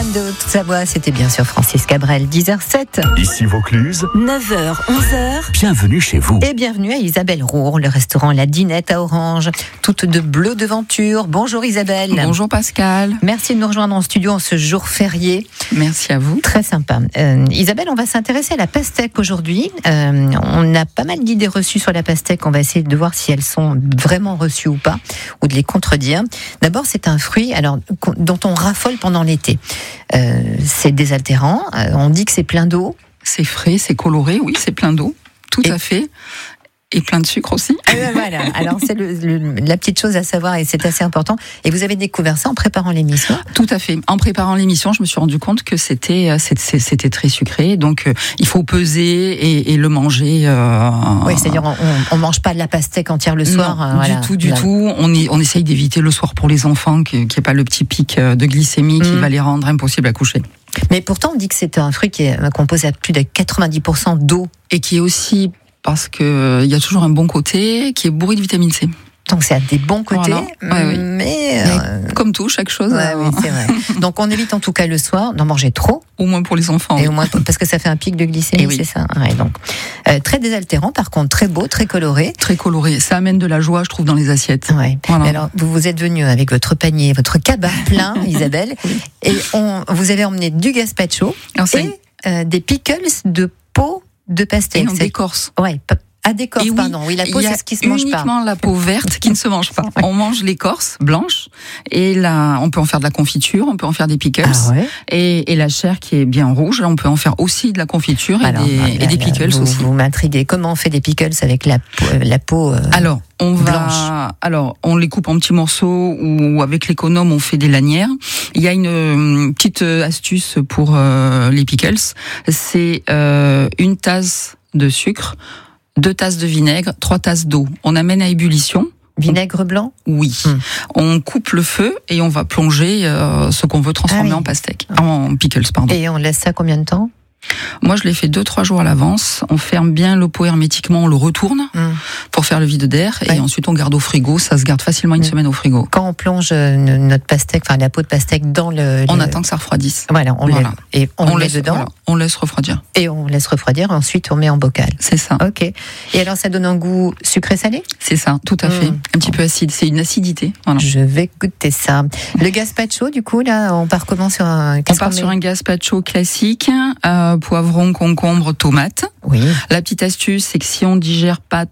de Haute-Savoie, c'était bien sûr Francis Cabrel, 10h07. Ici Vaucluse, 9h, 11h. bienvenue chez vous. Et bienvenue à Isabelle Roure, le restaurant La Dinette à Orange, toute de bleu devanture. Bonjour Isabelle. Bonjour Pascal. Merci de nous rejoindre en studio en ce jour férié. Merci à vous. Très sympa. Isabelle, on va s'intéresser à la pastèque aujourd'hui. On a pas mal d'idées reçues sur la pastèque. On va essayer de voir si elles sont vraiment reçues ou pas, ou de les contredire. D'abord, c'est un fruit dont on raffole pendant l'été. C'est désaltérant. On dit que c'est plein d'eau. C'est frais, c'est coloré, oui, c'est plein d'eau, tout à fait. Et plein de sucre aussi. Voilà. Alors c'est la petite chose à savoir et c'est assez important. Et vous avez découvert ça en préparant l'émission ? Tout à fait. En préparant l'émission, je me suis rendu compte que c'était très sucré. Donc il faut peser et le manger. Oui, c'est-à-dire on mange pas de la pastèque entière le soir. Non, voilà. du tout. On essaye d'éviter le soir pour les enfants, qu'il n'y ait pas le petit pic de glycémie qui va les rendre impossibles à coucher. Mais pourtant, on dit que c'est un fruit qui est composé à plus de 90% d'eau. Et qui est aussi, parce qu'il y a toujours un bon côté, qui est bourré de vitamine C. Donc c'est à des bons côtés, voilà. Oui. Mais comme tout, chaque chose. Oui, c'est vrai. Donc on évite en tout cas le soir d'en manger trop. Au moins pour les enfants. Et au moins parce que ça fait un pic de glycémie, oui. C'est ça. Ouais, donc très désaltérant, par contre très beau, très coloré. Très coloré. Ça amène de la joie, je trouve, dans les assiettes. Ouais. Voilà. Alors vous êtes venu avec votre panier, votre cabas plein, Isabelle, et vous avez emmené du gazpacho et des pickles de peau de pastèque. Et non, d'écorce. Ouais. À d'écorce, pardon. Oui, la peau, c'est ce qui se mange pas. Uniquement la peau verte qui ne se mange pas. On mange l'écorce blanche et là, on peut en faire de la confiture, on peut en faire des pickles. Ah ouais. Et la chair qui est bien rouge, là, on peut en faire aussi de la confiture et des pickles aussi. Vous m'intriguez. Comment on fait des pickles avec la peau Alors, blanche. On les coupe en petits morceaux ou avec l'économe, on fait des lanières. Il y a une petite astuce pour les pickles. C'est une tasse de sucre, 2 tasses de vinaigre, 3 tasses d'eau. On amène à ébullition. Vinaigre blanc ? Oui. On coupe le feu et on va plonger ce qu'on veut transformer en pastèque. En pickles, pardon. Et on laisse ça combien de temps ? Moi, je l'ai fait 2-3 jours à l'avance. On ferme bien le pot hermétiquement, on le retourne pour faire le vide d'air et ensuite on garde au frigo. Ça se garde facilement une semaine au frigo. Quand on plonge notre pastèque, enfin la peau de pastèque dans on attend que ça refroidisse. Voilà, on le met dedans. Voilà, on laisse refroidir. Et on laisse refroidir. Ensuite, on met en bocal. C'est ça. Ok. Et alors, ça donne un goût sucré-salé ? C'est ça, tout à fait. Un petit peu acide. C'est une acidité. Voilà. Je vais goûter ça. Le gazpacho, du coup, là, on part comment sur un... sur un gazpacho classique, poivron, concombre, tomate. Oui. La petite astuce, c'est que si on digère pas